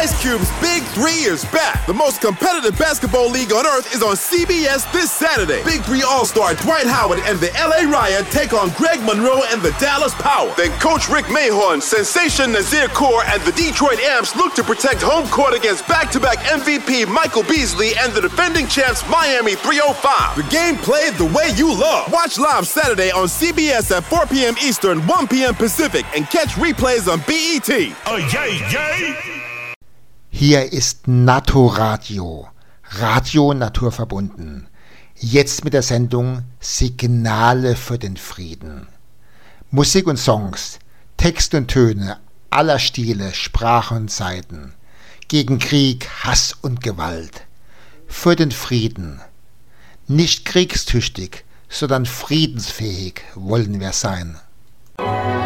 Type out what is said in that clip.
Ice Cube's Big 3 is back. The most competitive basketball league on earth is on CBS this Saturday. Big 3 All-Star Dwight Howard and the LA Riot take on Greg Monroe and the Dallas Power. Then Coach Rick Mahorn, Sensation Nazir Kaur, and the Detroit Amps look to protect home court against back-to-back MVP Michael Beasley and the defending champs Miami 305. The game played the way you love. Watch live Saturday on CBS at 4 p.m. Eastern, 1 p.m. Pacific, and catch replays on BET. Oh, yay, yay! Hier ist Naturradio, Radio naturverbunden. Jetzt mit der Sendung Signale für den Frieden. Musik und Songs, Text und Töne aller Stile, Sprachen und Zeiten. Gegen Krieg, Hass und Gewalt. Für den Frieden. Nicht kriegstüchtig, sondern friedensfähig wollen wir sein.